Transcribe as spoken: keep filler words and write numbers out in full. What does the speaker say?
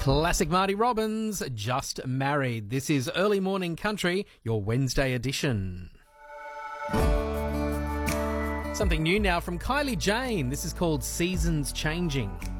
Classic Marty Robbins, Just Married. This is Early Morning Country, your Wednesday edition. Something new now from Kylie Jane. This is called Seasons Changing.